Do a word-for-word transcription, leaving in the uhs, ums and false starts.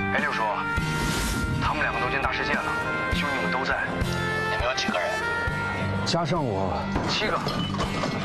哎，六叔，他们两个都进大世界了，兄弟们都在。 你们有几个人？ 加上我， 七个。